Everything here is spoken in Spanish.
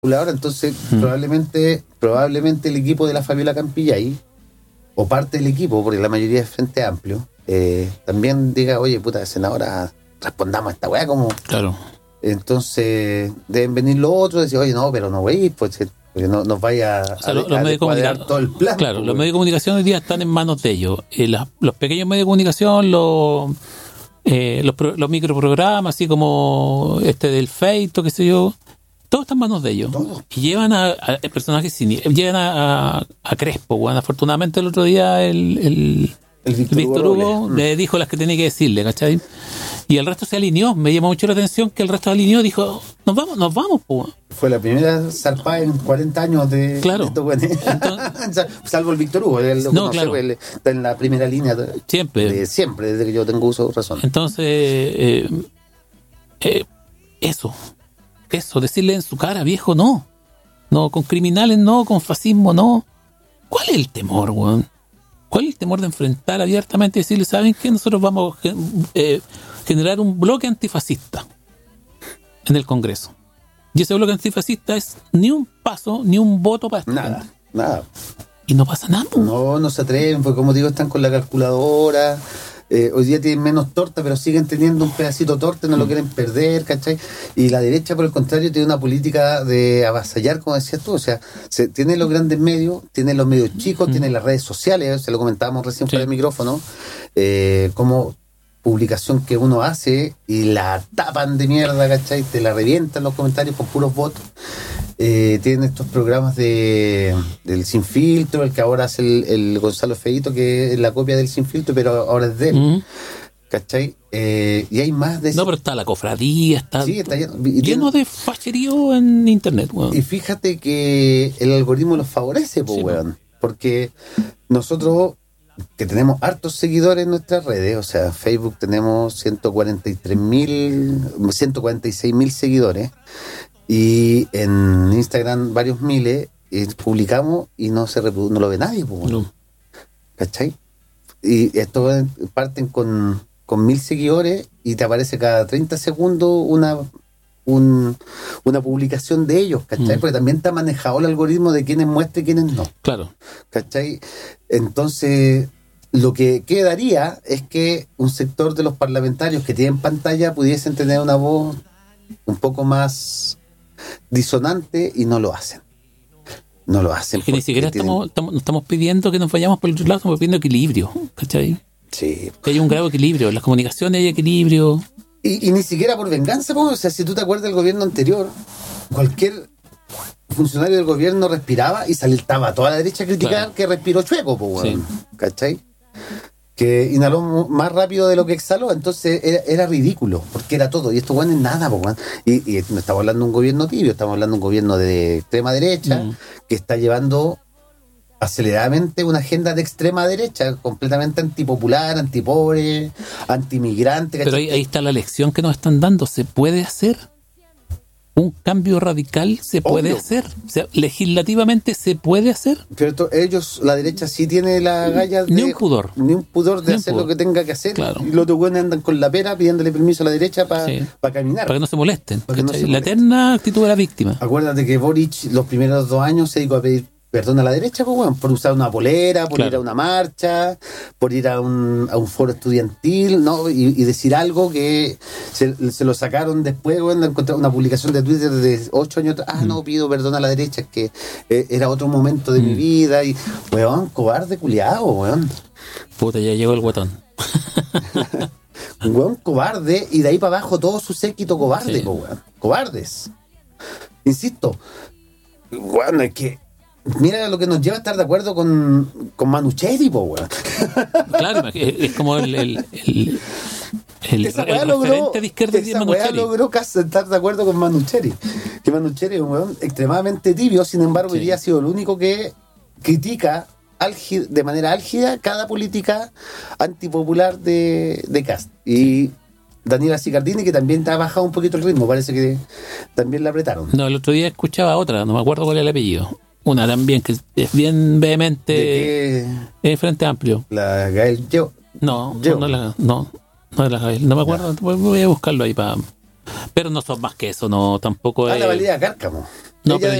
calculadora, entonces probablemente el equipo de la Fabiola Campillay, o parte del equipo, porque la mayoría es Frente Amplio, también diga, oye, puta, senadora, respondamos a esta weá como... Claro. Entonces deben venir los otros y decir, oye, no, pero no veis, pues porque no nos vaya los medios de comunicación, todo el plan. Claro, pues, los medios de comunicación hoy día están en manos de ellos. Los pequeños medios de comunicación, los microprogramas, así como del Feito, qué sé yo, todo está en manos de ellos. Todo. Y llevan a personajes llevan a Crespo. Bueno, afortunadamente el otro día el Víctor Hugo le dijo las que tenía que decirle, ¿cachai? Y el resto se alineó. Me llamó mucho la atención que el resto se alineó, dijo, nos vamos, pues. Fue la primera zarpada en 40 años de esto, bueno. Salvo el Víctor Hugo, claro. Él está en la primera línea siempre, desde que yo tengo uso de razón. Entonces, eso, decirle en su cara, viejo, no, con criminales no, con fascismo no. ¿Cuál es el temor, weón? ¿Cuál es el temor de enfrentar abiertamente y decirle, ¿saben qué? Nosotros vamos a generar un bloque antifascista en el Congreso. Y ese bloque antifascista es ni un paso, ni un voto para esto. Nada. Y no pasa nada. No se atreven, porque como digo, están con la calculadora. Hoy día tienen menos torta, pero siguen teniendo un pedacito de torta, no lo quieren perder, ¿cachai? Y la derecha, por el contrario, tiene una política de avasallar, como decías tú, o sea, tiene los grandes medios, tiene los medios chicos, tiene las redes sociales, se lo comentábamos recién fuera del micrófono, como publicación que uno hace y la tapan de mierda, ¿cachai? Te la revientan los comentarios con puros votos. Tienen estos programas del Sin Filtro, el que ahora hace el Gonzalo Feito, que es la copia del Sin Filtro, pero ahora es de él. ¿Cachai? Y hay más de eso. No, pero está la cofradía, está lleno de facherío en internet, weón. Y fíjate que el algoritmo los favorece, weón. Porque nosotros, que tenemos hartos seguidores en nuestras redes, o sea, Facebook tenemos 146.000 seguidores, y en Instagram varios miles, publicamos y no lo ve nadie, no. ¿Cachai? Y estos parten con 1.000 seguidores y te aparece cada 30 segundos una publicación de ellos, ¿cachai? Porque también está manejado el algoritmo de quiénes muestra y quiénes no. Claro. ¿Cachai? Entonces, lo que quedaría es que un sector de los parlamentarios que tienen pantalla pudiesen tener una voz un poco más disonante y no lo hacen. Es que ni siquiera no estamos pidiendo que nos vayamos por el otro lado, estamos pidiendo equilibrio, ¿cachai? Sí. Que haya un grado de equilibrio, en las comunicaciones hay equilibrio. Y ni siquiera por venganza, o sea, si tú te acuerdas del gobierno anterior, cualquier funcionario del gobierno respiraba y saltaba a toda la derecha a criticar que respiró chueco, ¿cachai? Que inhaló más rápido de lo que exhaló, entonces era ridículo, porque era todo, y esto bueno es nada, y no estamos hablando de un gobierno tibio, estamos hablando de un gobierno de extrema derecha, que está llevando aceleradamente una agenda de extrema derecha, completamente antipopular, antipobre, antimigrante. Pero ahí está la lección que nos están dando, se puede hacer. Un cambio radical se puede hacer, o sea, legislativamente se puede hacer. Pero ellos, la derecha sí tiene la galla de... Ni un pudor de hacer lo que tenga que hacer. Claro. Y los otros güeyes andan con la pera pidiéndole permiso a la derecha para caminar. Para que no se molesten. La eterna actitud de la víctima. Acuérdate que Boric los primeros 2 años se dedicó a pedir perdón a la derecha, por usar una polera, por ir a una marcha, por ir a un foro estudiantil, ¿no? Y decir algo que se lo sacaron después, encontrar una publicación de Twitter de 8 años atrás, no, pido perdón a la derecha, es que era otro momento de mi vida, y cobarde culiao, Puta, ya llegó el guatón. Un cobarde, y de ahí para abajo todo su séquito cobarde, cobardes. Insisto, es que mira lo que nos lleva a estar de acuerdo con Manucheri, Claro, es como el referente de izquierda de Manucheri. Esa weá logró estar de acuerdo con Manucheri. Que Manucheri es un weón extremadamente tibio, sin embargo, hoy día ha sido el único que critica de manera álgida cada política antipopular de Kast. Y Daniela Sicardini, que también ha bajado un poquito el ritmo, parece que también la apretaron. No, el otro día escuchaba otra, no me acuerdo cuál es el apellido. Una también que es bien vehemente en Frente Amplio. La Gael No es la Gael, no me acuerdo, voy a buscarlo ahí pero no son más que eso, no, tampoco la Valía Cárcamo. No, Ella pero